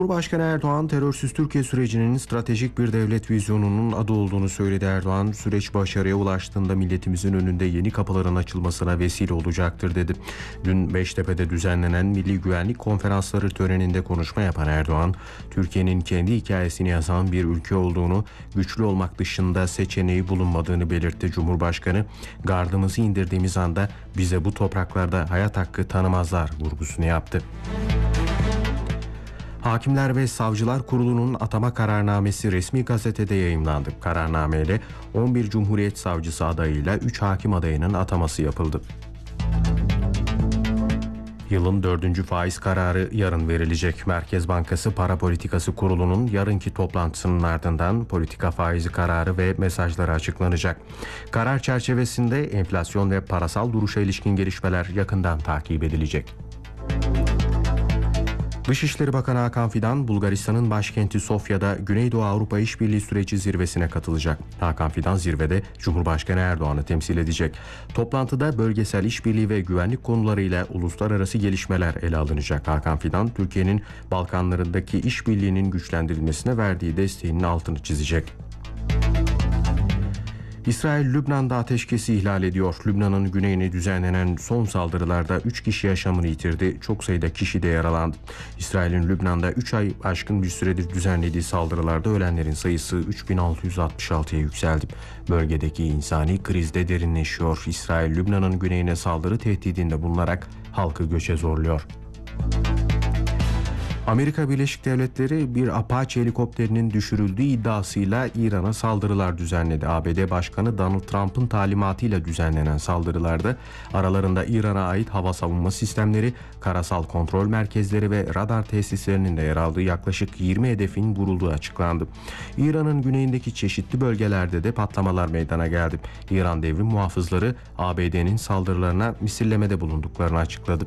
Cumhurbaşkanı Erdoğan, terörsüz Türkiye sürecinin stratejik bir devlet vizyonunun adı olduğunu söyledi. Erdoğan, süreç başarıya ulaştığında milletimizin önünde yeni kapıların açılmasına vesile olacaktır dedi. Dün Beştepe'de düzenlenen Milli Güvenlik Konferansları töreninde konuşma yapan Erdoğan, Türkiye'nin kendi hikayesini yazan bir ülke olduğunu, güçlü olmak dışında seçeneği bulunmadığını belirtti. Cumhurbaşkanı, gardımızı indirdiğimiz anda bize bu topraklarda hayat hakkı tanımazlar vurgusunu yaptı. Hakimler ve Savcılar Kurulu'nun atama kararnamesi resmi gazetede yayımlandı. Kararnameyle 11 Cumhuriyet Savcısı adayıyla 3 hakim adayının ataması yapıldı. Yılın 4. faiz kararı yarın verilecek. Merkez Bankası Para Politikası Kurulu'nun yarınki toplantısının ardından politika faizi kararı ve mesajları açıklanacak. Karar çerçevesinde enflasyon ve parasal duruşa ilişkin gelişmeler yakından takip edilecek. Dışişleri Bakanı Hakan Fidan, Bulgaristan'ın başkenti Sofya'da Güneydoğu Avrupa İşbirliği Süreci zirvesine katılacak. Hakan Fidan zirvede Cumhurbaşkanı Erdoğan'ı temsil edecek. Toplantıda bölgesel işbirliği ve güvenlik konularıyla uluslararası gelişmeler ele alınacak. Hakan Fidan, Türkiye'nin Balkanlarındaki işbirliğinin güçlendirilmesine verdiği desteğinin altını çizecek. İsrail, Lübnan'da ateşkesi ihlal ediyor. Lübnan'ın güneyine düzenlenen son saldırılarda 3 kişi yaşamını yitirdi. Çok sayıda kişi de yaralandı. İsrail'in Lübnan'da 3 ay aşkın bir süredir düzenlediği saldırılarda ölenlerin sayısı 3666'ya yükseldi. Bölgedeki insani kriz de derinleşiyor. İsrail, Lübnan'ın güneyine saldırı tehdidinde bulunarak halkı göçe zorluyor. Amerika Birleşik Devletleri bir Apache helikopterinin düşürüldüğü iddiasıyla İran'a saldırılar düzenledi. ABD Başkanı Donald Trump'ın talimatıyla düzenlenen saldırılarda aralarında İran'a ait hava savunma sistemleri, karasal kontrol merkezleri ve radar tesislerinin de yer aldığı yaklaşık 20 hedefin vurulduğu açıklandı. İran'ın güneyindeki çeşitli bölgelerde de patlamalar meydana geldi. İran devrim muhafızları ABD'nin saldırılarına misillemede bulunduklarını açıkladı.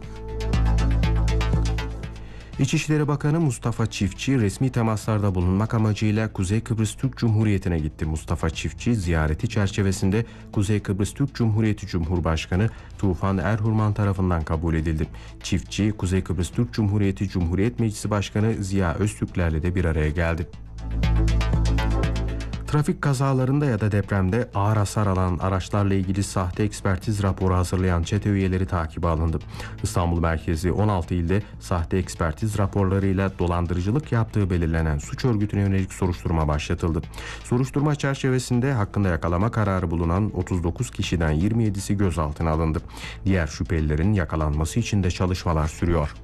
İçişleri Bakanı Mustafa Çiftçi resmi temaslarda bulunmak amacıyla Kuzey Kıbrıs Türk Cumhuriyeti'ne gitti. Mustafa Çiftçi ziyareti çerçevesinde Kuzey Kıbrıs Türk Cumhuriyeti Cumhurbaşkanı Tufan Erhurman tarafından kabul edildi. Çiftçi, Kuzey Kıbrıs Türk Cumhuriyeti Cumhuriyet Meclisi Başkanı Ziya Öztürklerle de bir araya geldi. Trafik kazalarında ya da depremde ağır hasar alan araçlarla ilgili sahte ekspertiz raporu hazırlayan çete üyeleri takibe alındı. İstanbul merkezi 16 ilde sahte ekspertiz raporlarıyla dolandırıcılık yaptığı belirlenen suç örgütüne yönelik soruşturma başlatıldı. Soruşturma çerçevesinde hakkında yakalama kararı bulunan 39 kişiden 27'si gözaltına alındı. Diğer şüphelilerin yakalanması için de çalışmalar sürüyor.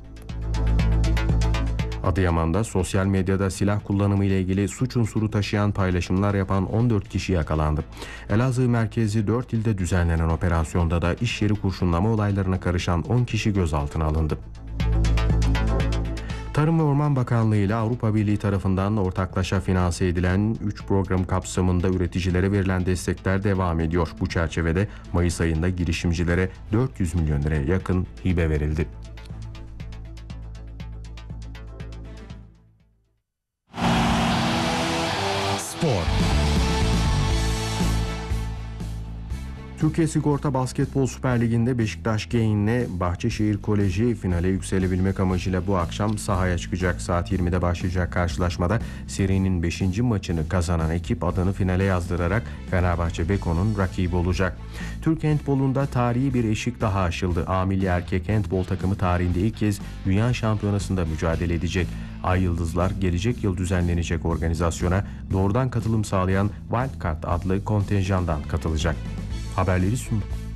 Adıyaman'da sosyal medyada silah kullanımı ile ilgili suç unsuru taşıyan paylaşımlar yapan 14 kişi yakalandı. Elazığ merkezi 4 ilde düzenlenen operasyonda da iş yeri kurşunlama olaylarına karışan 10 kişi gözaltına alındı. Tarım ve Orman Bakanlığı ile Avrupa Birliği tarafından ortaklaşa finanse edilen 3 program kapsamında üreticilere verilen destekler devam ediyor. Bu çerçevede Mayıs ayında girişimcilere 400 milyon liraya yakın hibe verildi. Spor. Türkiye Sigorta Basketbol Süper Ligi'nde Beşiktaş Gain'le Bahçeşehir Koleji finale yükselebilmek amacıyla bu akşam sahaya çıkacak. Saat 20'de başlayacak karşılaşmada serinin 5. maçını kazanan ekip adını finale yazdırarak Fenerbahçe Beko'nun rakibi olacak. Türk handbolunda tarihi bir eşik daha aşıldı. A milli erkek handbol takımı tarihinde ilk kez Dünya Şampiyonası'nda mücadele edecek. Ay Yıldızlar gelecek yıl düzenlenecek organizasyona doğrudan katılım sağlayan Wildcard adlı kontenjandan katılacak. Haberleri sunduk.